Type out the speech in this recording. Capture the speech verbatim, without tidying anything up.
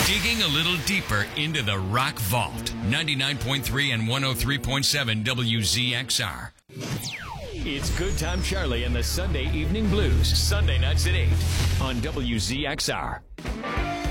Digging a little deeper into the Rock Vault. ninety-nine point three and one oh three point seven W Z X R. It's Good Time Charlie and the Sunday Evening Blues. Sunday nights at eight on W Z X R.